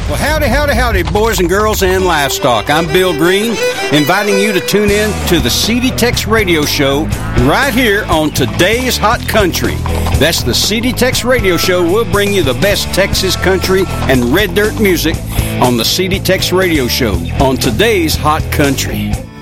Well, howdy, howdy, howdy, boys and girls and livestock. I'm Bill Green, inviting you to tune in to the CD Tex Radio Show right here on Today's Hot Country. That's the CD Tex Radio Show. We'll bring you the best Texas country and red dirt music on the CD Tex Radio Show on Today's Hot Country.